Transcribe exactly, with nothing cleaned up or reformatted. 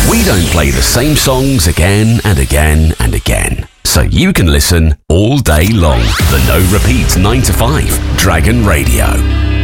We don't play the same songs again and again and again, so you can listen all day long. The No Repeat nine to five Dragon Radio.